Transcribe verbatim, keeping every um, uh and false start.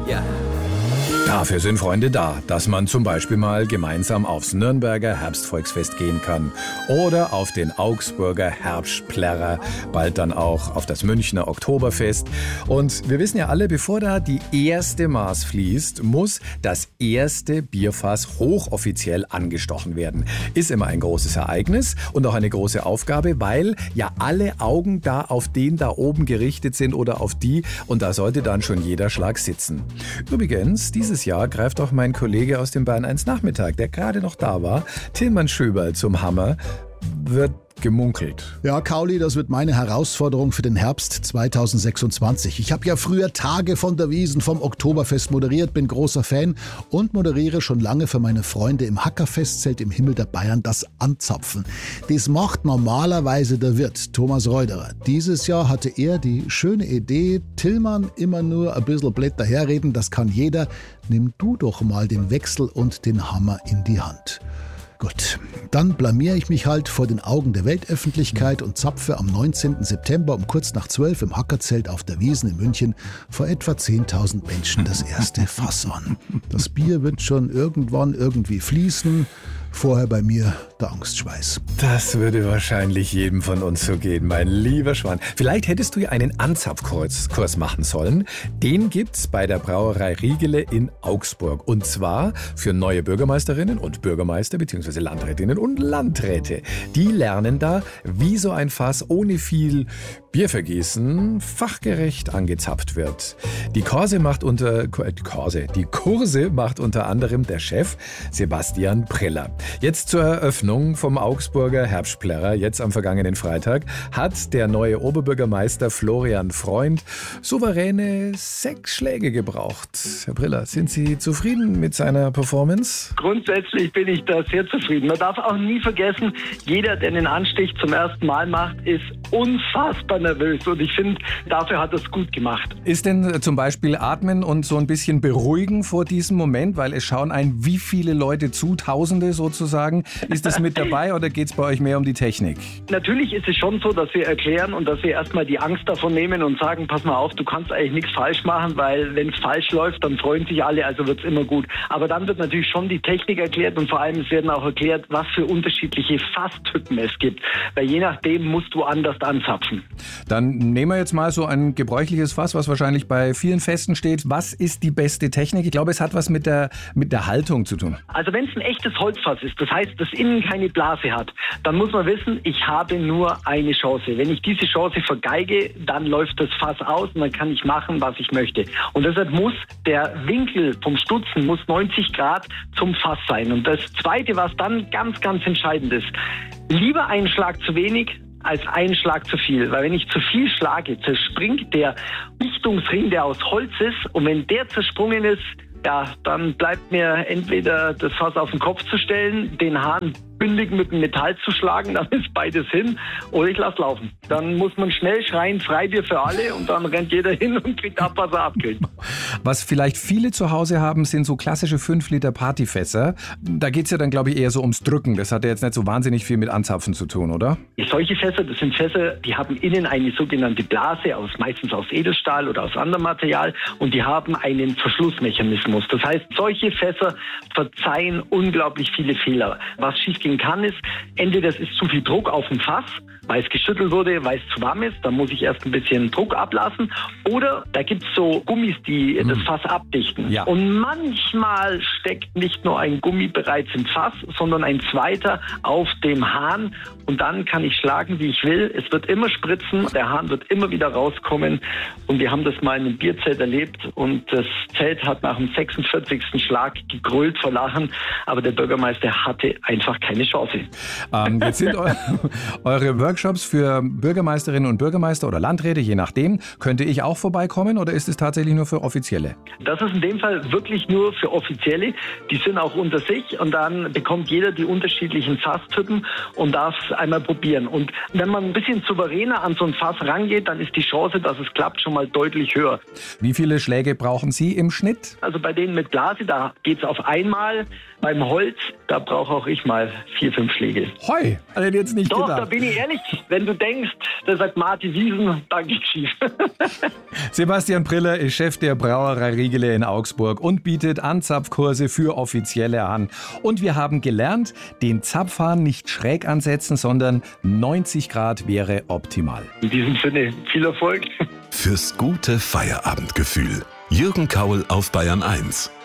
Ja. Dafür sind Freunde da, dass man zum Beispiel mal gemeinsam aufs Nürnberger Herbstvolksfest gehen kann oder auf den Augsburger Herbstplärrer, bald dann auch auf das Münchner Oktoberfest. Und wir wissen ja alle, bevor da die erste Maß fließt, muss das erste Bierfass hochoffiziell angestochen werden. Ist immer ein großes Ereignis und auch eine große Aufgabe, weil ja alle Augen da auf den da oben gerichtet sind oder auf die, und da sollte dann schon jeder Schlag sitzen. Übrigens, dieses Jahr greift auch mein Kollege aus dem Bayern eins Nachmittag, der gerade noch da war, Tilman Schöberl, zum Hammer. Wird gemunkelt. Ja, Kauli, das wird meine Herausforderung für den Herbst zweitausendsechsundzwanzig. Ich habe ja früher Tage von der Wiesn vom Oktoberfest moderiert, bin großer Fan und moderiere schon lange für meine Freunde im Hackerfestzelt im Himmel der Bayern das Anzapfen. Das macht normalerweise der Wirt, Thomas Reuderer. Dieses Jahr hatte er die schöne Idee, Tilman immer nur ein bisschen blöd daherreden, das kann jeder. Nimm du doch mal den Wechsel und den Hammer in die Hand. Gut, dann blamiere ich mich halt vor den Augen der Weltöffentlichkeit und zapfe am neunzehnten September um kurz nach zwölf im Hackerzelt auf der Wiesn in München vor etwa zehntausend Menschen das erste Fass an. Das Bier wird schon irgendwann irgendwie fließen. Vorher bei mir der Angstschweiß. Das würde wahrscheinlich jedem von uns so gehen, mein lieber Schwan. Vielleicht hättest du ja einen Anzapfkurs Kurs machen sollen. Den gibt's bei der Brauerei Riegele in Augsburg. Und zwar für neue Bürgermeisterinnen und Bürgermeister bzw. Landrätinnen und Landräte. Die lernen da, wie so ein Fass ohne viel Biervergießen fachgerecht angezapft wird. Die Kurse macht unter die Kurse, die Kurse macht unter anderem der Chef Sebastian Preller. Jetzt zur Eröffnung vom Augsburger Herbstplärrer, jetzt am vergangenen Freitag, hat der neue Oberbürgermeister Florian Freund souveräne sechs Schläge gebraucht. Herr Preller, sind Sie zufrieden mit seiner Performance? Grundsätzlich bin ich da sehr zufrieden. Man darf auch nie vergessen, jeder, der den Anstich zum ersten Mal macht, ist unfassbar nervös. Und ich finde, dafür hat er es gut gemacht. Ist denn zum Beispiel Atmen und so ein bisschen beruhigen vor diesem Moment? Weil es schauen ein wie viele Leute zu, Tausende sozusagen. Ist das mit dabei oder geht es bei euch mehr um die Technik? Natürlich ist es schon so, dass wir erklären und dass wir erstmal die Angst davon nehmen und sagen, pass mal auf, du kannst eigentlich nichts falsch machen, weil wenn es falsch läuft, dann freuen sich alle, also wird es immer gut. Aber dann wird natürlich schon die Technik erklärt und vor allem es werden auch erklärt, was für unterschiedliche Fasstypen es gibt. Weil je nachdem musst du anders anzapfen. Dann nehmen wir jetzt mal so ein gebräuchliches Fass, was wahrscheinlich bei vielen Festen steht. Was ist die beste Technik? Ich glaube, es hat was mit der, mit der Haltung zu tun. Also wenn es ein echtes Holzfass ist, das heißt, das innen keine Blase hat, dann muss man wissen, ich habe nur eine Chance. Wenn ich diese Chance vergeige, dann läuft das Fass aus und dann kann ich machen, was ich möchte. Und deshalb muss der Winkel vom Stutzen muss neunzig Grad zum Fass sein. Und das Zweite, was dann ganz, ganz entscheidend ist, lieber einen Schlag zu wenig als einen Schlag zu viel. Weil wenn ich zu viel schlage, zerspringt der Dichtungsring, der aus Holz ist. Und wenn der zersprungen ist, ja, dann bleibt mir entweder das Fass auf den Kopf zu stellen, den Hahn bündig mit dem Metall zu schlagen, dann ist beides hin, oder ich lasse laufen. Dann muss man schnell schreien, Freibier für alle, und dann rennt jeder hin und kriegt ab, was er abkriegt. Was vielleicht viele zu Hause haben, sind so klassische fünf Liter Partyfässer. Da geht es ja dann, glaube ich, eher so ums Drücken. Das hat ja jetzt nicht so wahnsinnig viel mit Anzapfen zu tun, oder? Solche Fässer, das sind Fässer, die haben innen eine sogenannte Blase, aus, meistens aus Edelstahl oder aus anderem Material, und die haben einen Verschlussmechanismus. Das heißt, solche Fässer verzeihen unglaublich viele Fehler. Was schiefgehen kann, ist, entweder es ist zu viel Druck auf dem Fass, weil es geschüttelt wurde, weil es zu warm ist, dann muss ich erst ein bisschen Druck ablassen. Oder da gibt es so Gummis, die hm. das Fass abdichten. Ja. Und manchmal steckt nicht nur ein Gummi bereits im Fass, sondern ein zweiter auf dem Hahn. Und dann kann ich schlagen, wie ich will. Es wird immer spritzen, der Hahn wird immer wieder rauskommen. Und wir haben das mal in einem Bierzelt erlebt. Und das Zelt hat nach dem sechsundvierzigsten Schlag gegrölt vor Lachen. Aber der Bürgermeister hatte einfach keine Chance. Ähm, jetzt sind eu eure Workshops für Bürgermeisterinnen und Bürgermeister oder Landräte, je nachdem. Könnte ich auch vorbeikommen oder ist es tatsächlich nur für Offizielle? Das ist in dem Fall wirklich nur für Offizielle. Die sind auch unter sich und dann bekommt jeder die unterschiedlichen Fasstypen und darf es einmal probieren. Und wenn man ein bisschen souveräner an so ein Fass rangeht, dann ist die Chance, dass es klappt, schon mal deutlich höher. Wie viele Schläge brauchen Sie im Schnitt? Also bei denen mit Blase, da geht es auf einmal. Beim Holz, da brauche auch ich mal vier, fünf Schläge. Hoi, also jetzt nicht Doch, gedacht. da bin ich ehrlich. Wenn du denkst, da sagt Martin Wiesen, da geht's schief. Sebastian Priller ist Chef der Brauerei Riegele in Augsburg und bietet Anzapfkurse für Offizielle an. Und wir haben gelernt, den Zapfhahn nicht schräg ansetzen, sondern neunzig Grad wäre optimal. In diesem Sinne, viel Erfolg. Fürs gute Feierabendgefühl. Jürgen Kaul auf Bayern eins.